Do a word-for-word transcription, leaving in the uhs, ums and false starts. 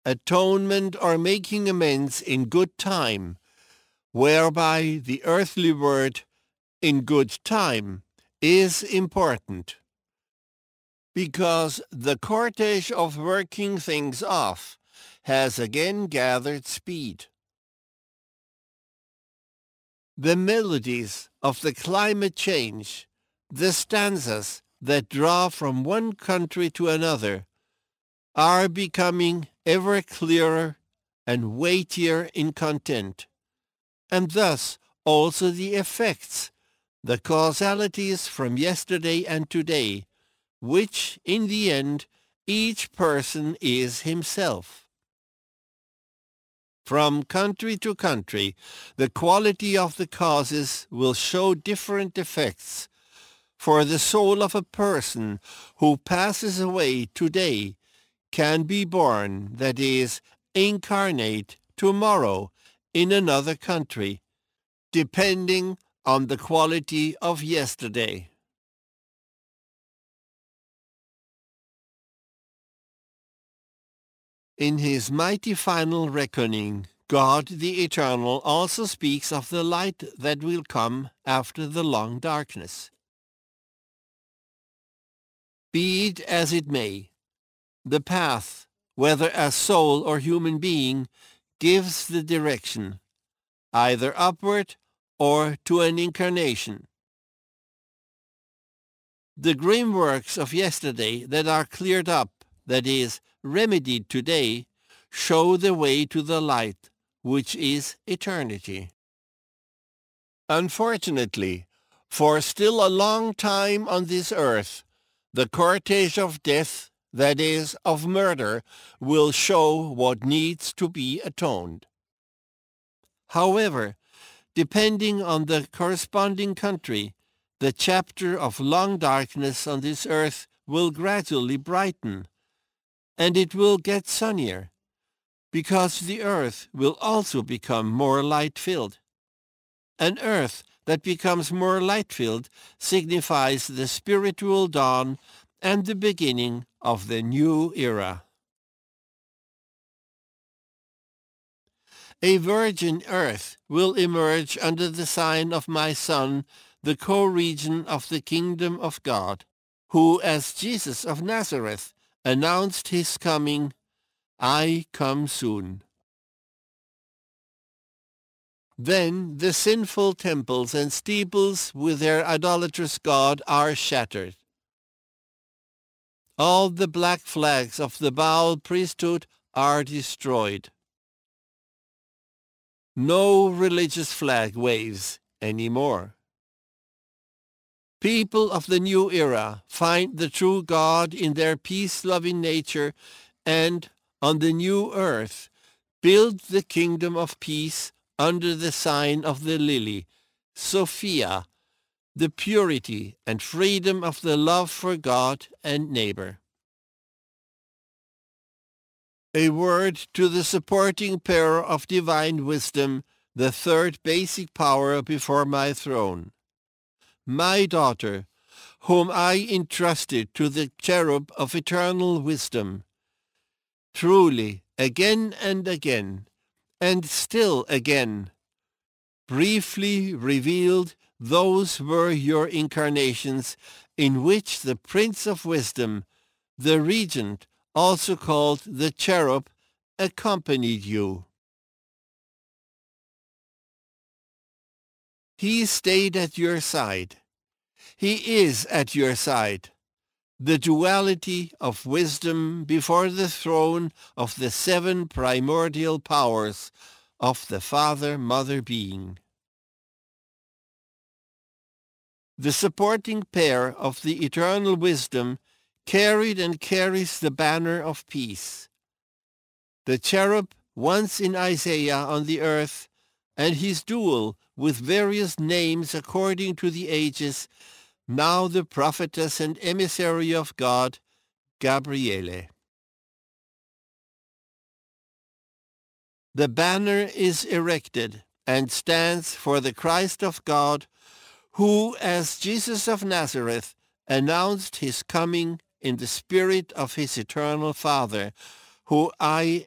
atonement or making amends in good time, whereby the earthly word in good time is important, because the cortege of working things off has again gathered speed. The melodies of the climate change, the stanzas that draw from one country to another, are becoming ever clearer and weightier in content, and thus also the effects, the causalities from yesterday and today, which in the end each person is himself. From country to country, the quality of the causes will show different effects, for the soul of a person who passes away today can be born, that is, incarnate tomorrow in another country, depending on the quality of yesterday. In his mighty final reckoning, God the Eternal also speaks of the light that will come after the long darkness. Be it as it may, the path, whether as soul or human being, gives the direction, either upward or to an incarnation. The grim works of yesterday that are cleared up, that is, remedied today, show the way to the light, which is eternity. Unfortunately, for still a long time on this earth, the cortege of death, that is, of murder, will show what needs to be atoned. However, depending on the corresponding country, the chapter of long darkness on this earth will gradually brighten, and it will get sunnier, because the earth will also become more light-filled. An earth that becomes more light-filled signifies the spiritual dawn and the beginning of the new era. A virgin earth will emerge under the sign of my Son, the co-regent of the kingdom of God, who, as Jesus of Nazareth, announced his coming, "I come soon." Then the sinful temples and steeples with their idolatrous god are shattered. All the black flags of the Baal priesthood are destroyed. No religious flag waves anymore. People of the new era find the true God in their peace-loving nature and, on the new earth, build the kingdom of peace under the sign of the lily, Sophia, the purity and freedom of the love for God and neighbor. A word to the supporting pair of divine wisdom, the third basic power before my throne. My daughter, whom I entrusted to the cherub of eternal wisdom, truly, again and again, and still again, briefly revealed, those were your incarnations in which the Prince of Wisdom, the Regent, also called the cherub, accompanied you. He stayed at your side. He is at your side. The duality of wisdom before the throne of the seven primordial powers of the Father-Mother being. The supporting pair of the eternal wisdom carried and carries the banner of peace. The cherub once in Isaiah on the earth, and his dual with various names according to the ages, now the prophetess and emissary of God, Gabriele. The banner is erected and stands for the Christ of God, who, as Jesus of Nazareth, announced his coming in the spirit of his eternal Father, who I